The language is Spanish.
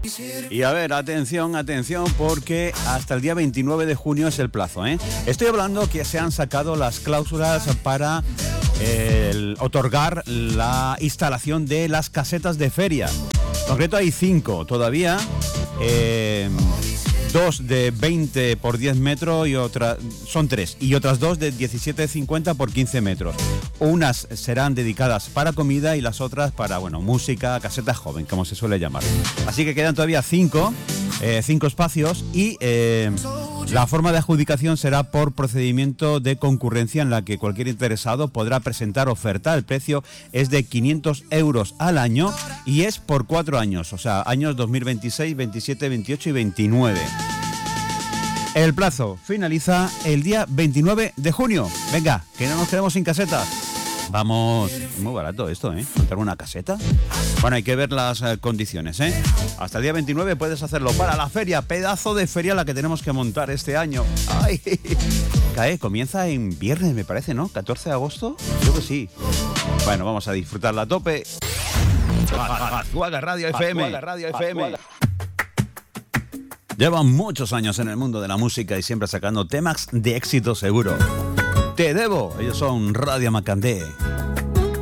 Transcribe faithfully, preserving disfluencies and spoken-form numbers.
Y a ver, atención, atención, porque hasta el día veintinueve de junio es el plazo, ¿eh? Estoy hablando que se han sacado las cláusulas para eh, otorgar la instalación de las casetas de feria. En concreto hay cinco todavía, eh, dos de veinte por diez metros y otras, son tres, y otras dos de diecisiete cincuenta por quince metros. Unas serán dedicadas para comida y las otras para, bueno, música, caseta joven, como se suele llamar. Así que quedan todavía cinco, eh, cinco espacios y eh, la forma de adjudicación será por procedimiento de concurrencia en la que cualquier interesado podrá presentar oferta. El precio es de quinientos euros al año y es por cuatro años, o sea, años dos mil veintiséis, veintisiete, veintiocho y veintinueve. El plazo finaliza el día veintinueve de junio. Venga, que no nos quedemos sin casetas. Vamos, muy barato esto, ¿eh? Montar una caseta. Bueno, hay que ver las eh, condiciones, ¿eh? Hasta el día veintinueve puedes hacerlo para la feria, pedazo de feria la que tenemos que montar este año. ¡Ay! Cae, comienza en viernes, me parece, ¿no? catorce de agosto. Creo que sí. Bueno, vamos a disfrutarla a tope. Azcuaga Radio F M. Azcuaga Radio F M. Llevan muchos años en el mundo de la música y siempre sacando temas de éxito seguro. Te debo, ellos son Radio Macandé.